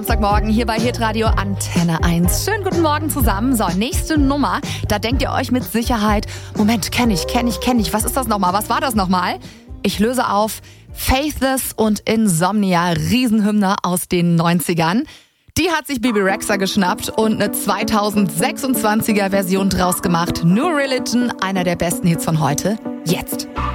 Samstagmorgen hier bei Hitradio Antenne 1. Schönen guten Morgen zusammen. So, nächste Nummer. Da denkt ihr euch mit Sicherheit, Moment, kenn ich. Was ist das nochmal? Was war das nochmal? Ich löse auf Faithless und Insomnia, Riesenhymne aus den 90ern. Die hat sich Bebe Rexha geschnappt und eine 2026er Version draus gemacht. New Religion, einer der besten Hits von heute. Jetzt.